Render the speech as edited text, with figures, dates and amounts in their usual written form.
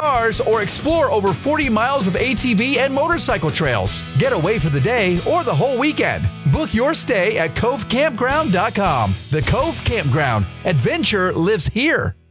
cars, or explore over 40 miles of ATV and motorcycle trails. Get away for the day or the whole weekend. Book your stay at CoveCampground.com. The Cove Campground. Adventure lives here.